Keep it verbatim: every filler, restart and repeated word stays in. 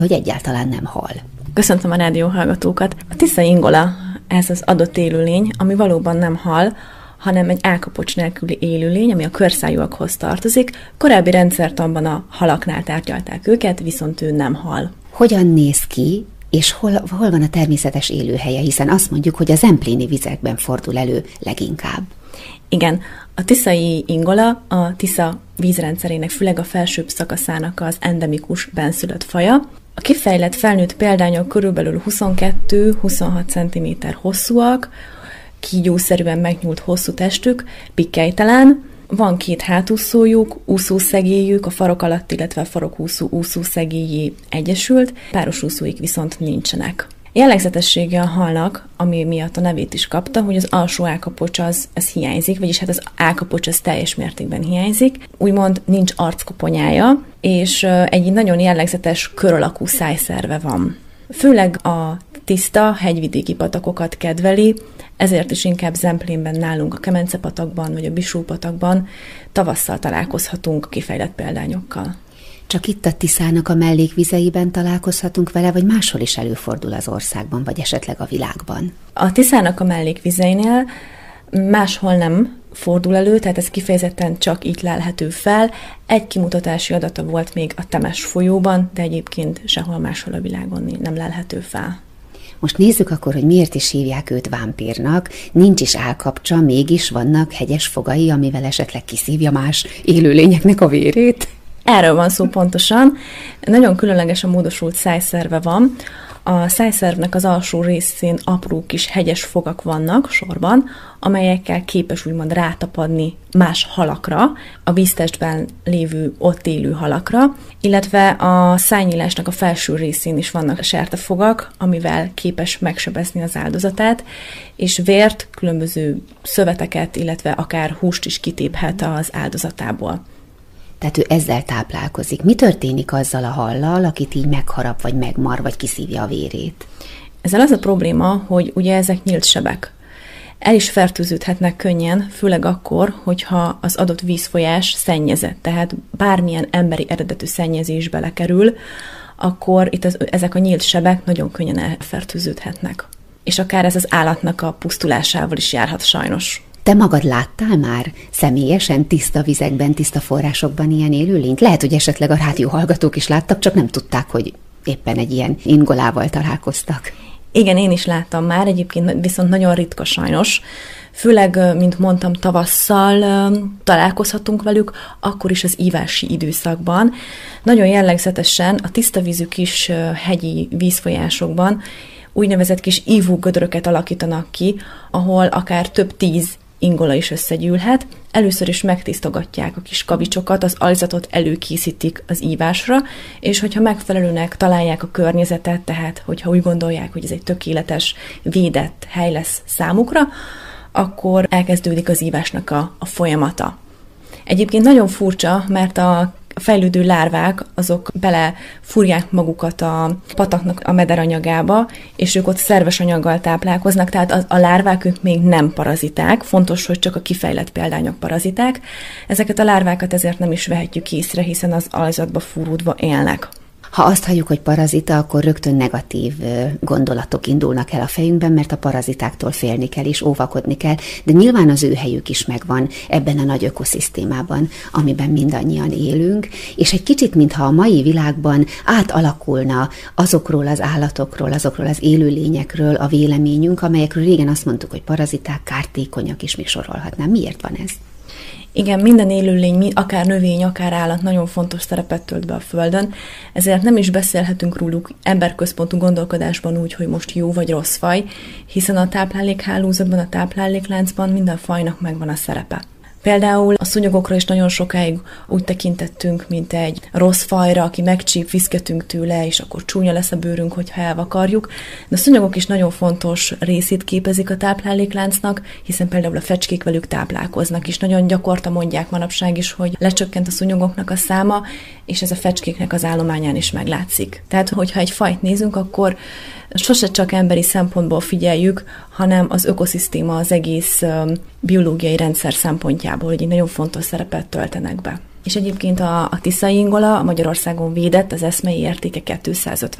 hogy egyáltalán nem hal. Köszöntöm a rádióhallgatókat. A tiszai ingola, ez az adott élőlény, ami valóban nem hal, hanem egy állkapocs nélküli élőlény, ami a körszájúakhoz tartozik. Korábbi rendszertanban a halaknál tárgyalták őket, viszont ő nem hal. Hogyan néz ki, és hol, hol van a természetes élőhelye, hiszen azt mondjuk, hogy a zempléni vizekben fordul elő leginkább. Igen, a tiszai ingola a Tisza vízrendszerének, főleg a felsőbb szakaszának az endemikus bennszülött faja. A kifejlett felnőtt példányok körülbelül huszonkettő-huszonhat centiméter hosszúak, kígyószerűen megnyúlt hosszú testük, pikkelytelen, van két hátúszójuk, úszószegélyük, a farok alatt, illetve a farokúszó úszószegélyi egyesült, páros úszóik viszont nincsenek. Jellegzetessége a halnak, ami miatt a nevét is kapta, hogy az alsó állkapocs az, az hiányzik, vagyis hát az állkapocs az teljes mértékben hiányzik. Úgymond nincs arckoponyája, és egy nagyon jellegzetes kör alakú szájszerve van. Főleg a tiszta hegyvidéki patakokat kedveli, ezért is inkább Zemplénben nálunk a Kemence-patakban vagy a Bisó-patakban tavasszal találkozhatunk kifejlett példányokkal. Csak itt a Tiszának a mellékvizeiben találkozhatunk vele, vagy máshol is előfordul az országban, vagy esetleg a világban? A Tiszának a mellékvizeinél máshol nem fordul elő, tehát ez kifejezetten csak itt lelhető fel. Egy kimutatási adata volt még a Temes folyóban, de egyébként sehol máshol a világon nem lelhető fel. Most nézzük akkor, hogy miért is hívják őt vámpírnak. Nincs is állkapcsa, mégis vannak hegyes fogai, amivel esetleg kiszívja más élőlényeknek a vérét. Erről van szó pontosan. Nagyon különleges a módosult szájszerve van. A szájszervnek az alsó részén apró kis hegyes fogak vannak sorban, amelyekkel képes úgymond rátapadni más halakra, a víztestben lévő ott élő halakra, illetve a szájnyílásnak a felső részén is vannak sertefogak, amivel képes megsebezni az áldozatát, és vért, különböző szöveteket, illetve akár húst is kitéphet az áldozatából. Tehát ő ezzel táplálkozik. Mi történik azzal a hallal, akit így megharap, vagy megmar, vagy kiszívja a vérét? Ezzel az a probléma, hogy ugye ezek nyílt sebek. El is fertőződhetnek könnyen, főleg akkor, hogyha az adott vízfolyás szennyezett, tehát bármilyen emberi eredetű szennyezés belekerül, akkor itt az, ezek a nyílt sebek nagyon könnyen elfertőződhetnek. És akár ez az állatnak a pusztulásával is járhat sajnos. Te magad láttál már személyesen tiszta vizekben, tiszta forrásokban ilyen élőlényt? Lehet, hogy esetleg a rádióhallgatók is láttak, csak nem tudták, hogy éppen egy ilyen ingolával találkoztak. Igen, én is láttam már, egyébként viszont nagyon ritka sajnos. Főleg, mint mondtam, tavasszal találkozhatunk velük, akkor is az ívási időszakban. Nagyon jellegzetesen a tiszta vízű kis hegyi vízfolyásokban úgynevezett kis ívógödröket alakítanak ki, ahol akár több tíz ingola is összegyűlhet. Először is megtisztogatják a kis kavicsokat, az alzatot előkészítik az ívásra, és hogyha megfelelőnek találják a környezetet, tehát hogyha úgy gondolják, hogy ez egy tökéletes, védett hely lesz számukra, akkor elkezdődik az ívásnak a, a folyamata. Egyébként nagyon furcsa, mert a fejlődő lárvák, azok belefúrják magukat a pataknak a mederanyagába, és ők ott szerves anyaggal táplálkoznak, tehát a, a lárvák ők még nem paraziták, fontos, hogy csak a kifejlett példányok paraziták. Ezeket a lárvákat ezért nem is vehetjük észre, hiszen az alzatba fúródva élnek. Ha azt halljuk, hogy parazita, akkor rögtön negatív gondolatok indulnak el a fejünkben, mert a parazitáktól félni kell és óvakodni kell, de nyilván az ő helyük is megvan ebben a nagy ökoszisztémában, amiben mindannyian élünk, és egy kicsit, mintha a mai világban átalakulna azokról az állatokról, azokról az élőlényekről a véleményünk, amelyekről régen azt mondtuk, hogy paraziták, kártékonyak, és még sorolhatnám. Miért van ez? Igen, minden élőlény, akár növény, akár állat nagyon fontos szerepet tölt be a Földön, ezért nem is beszélhetünk róluk emberközpontú gondolkodásban úgy, hogy most jó vagy rossz faj, hiszen a táplálékhálózatban, a táplálékláncban minden fajnak megvan a szerepe. Például a szúnyogokra is nagyon sokáig úgy tekintettünk, mint egy rossz fajra, aki megcsíp, viszketünk tőle, és akkor csúnya lesz a bőrünk, hogyha elvakarjuk. De a szúnyogok is nagyon fontos részét képezik a táplálékláncnak, hiszen például a fecskék velük táplálkoznak, és nagyon gyakorta mondják manapság is, hogy lecsökkent a szúnyogoknak a száma, és ez a fecskéknek az állományán is meglátszik. Tehát, hogyha egy fajt nézünk, akkor sose csak emberi szempontból figyeljük, hanem az ökoszisztéma, az egész biológiai rendszer szempontjából, hogy egy nagyon fontos szerepet töltenek be. És egyébként a, a tiszai ingola Magyarországon védett, az eszmei értéke kétszázötven